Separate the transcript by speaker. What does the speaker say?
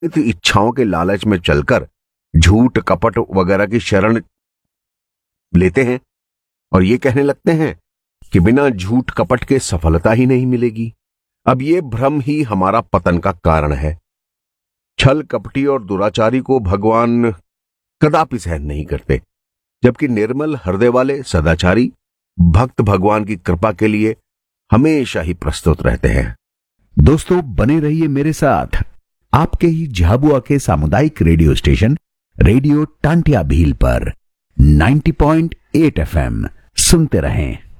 Speaker 1: इच्छाओं के लालच में चलकर झूठ कपट वगैरह की शरण लेते हैं और ये कहने लगते हैं कि बिना झूठ कपट के सफलता ही नहीं मिलेगी। अब ये भ्रम ही हमारा पतन का कारण है। छल कपटी और दुराचारी को भगवान कदापि सहन नहीं करते, जबकि निर्मल हृदय वाले सदाचारी भक्त भगवान की कृपा के लिए हमेशा ही प्रस्तुत रहते हैं।
Speaker 2: दोस्तों बने रहिए मेरे साथ आपके ही झाबुआ के सामुदायिक radio station radio Tantia Bhil पर 90.8 FM सुनते रहें।